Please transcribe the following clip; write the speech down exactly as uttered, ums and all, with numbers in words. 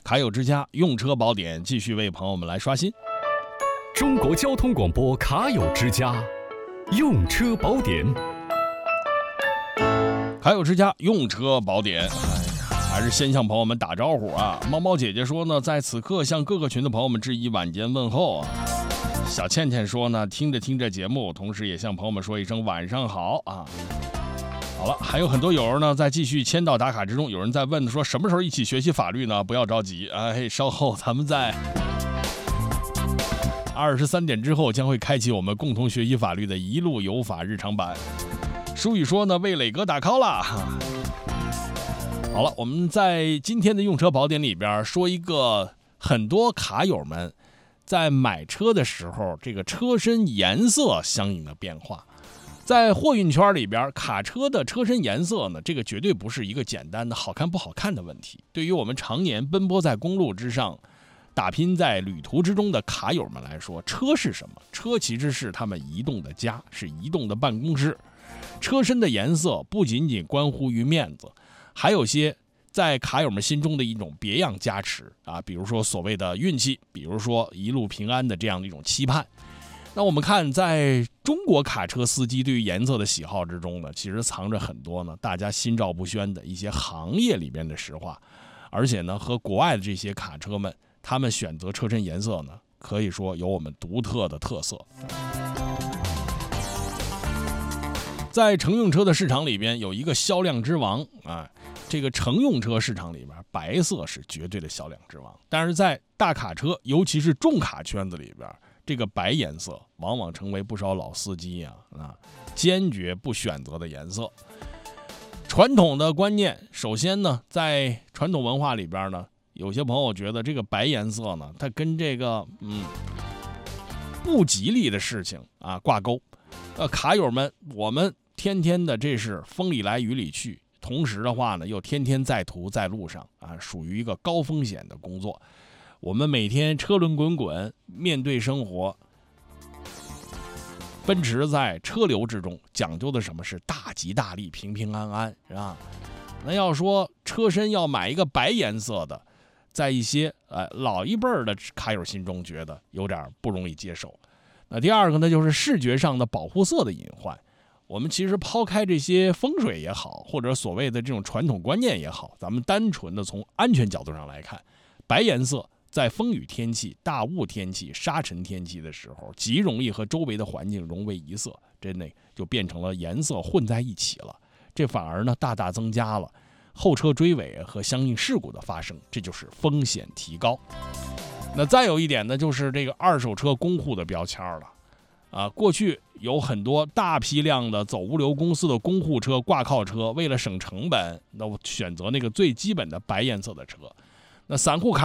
卡友之家用车宝典继续为朋友们来刷新。 中国交通广播卡友之家用车宝典， 卡友之家用车宝典。哎，还是先向朋友们打招呼啊！猫猫姐姐说呢，在此刻向各个群的朋友们致以晚间问候啊。小倩倩说呢，听着听着节目，同时也向朋友们说一声晚上好啊。好了，还有很多友人呢在继续签到打卡之中，有人在问说什么时候一起学习法律呢？不要着急，哎，稍后咱们在二十三点之后将会开启我们共同学习法律的一路有法日常版。舒宇说呢，为磊哥打 call 了。好了，我们在今天的用车宝典里边说一个很多卡友们在买车的时候这个车身颜色相应的变化。在货运圈里边，卡车的车身颜色呢，这个绝对不是一个简单的好看不好看的问题。对于我们常年奔波在公路之上，打拼在旅途之中的卡友们来说，车是什么？车其实是他们移动的家，是移动的办公室。车身的颜色不仅仅关乎于面子，还有些在卡友们心中的一种别样加持啊，比如说所谓的运气，比如说一路平安的这样的一种期盼。那我们看，在中国卡车司机对于颜色的喜好之中呢，其实藏着很多呢大家心照不宣的一些行业里边的实话，而且呢，和国外的这些卡车们，他们选择车身颜色呢，可以说有我们独特的特色。在乘用车的市场里边，有一个销量之王啊，这个乘用车市场里边，白色是绝对的销量之王，但是在大卡车，尤其是重卡圈子里边，这个白颜色往往成为不少老司机啊啊坚决不选择的颜色。传统的观念，首先呢，在传统文化里边呢，有些朋友觉得这个白颜色呢，它跟这个嗯不吉利的事情啊挂钩。呃，卡友们，我们天天的这是风里来雨里去，同时的话呢，又天天在途在路上啊，属于一个高风险的工作。我们每天车轮滚滚，面对生活。奔驰在车流之中讲究的什么是大吉大利、平平安安，是吧？那要说车身要买一个白颜色的，在一些呃老一辈的卡友心中觉得有点不容易接受。那第二个呢，就是视觉上的保护色的隐患。我们其实抛开这些风水也好，或者所谓的这种传统观念也好，咱们单纯的从安全角度上来看，白颜色在风雨天气、大雾天气、沙尘天气的时候，极容易和周围的环境融为一色，真的就变成了颜色混在一起了。这反而呢，大大增加了后车追尾和相应事故的发生，这就是风险提高。那再有一点呢，就是这个二手车公户的标签了。啊，过去有很多大批量的走物流公司的公户车、挂靠车，为了省成本，那我选择那个最基本的白颜色的车。那散户卡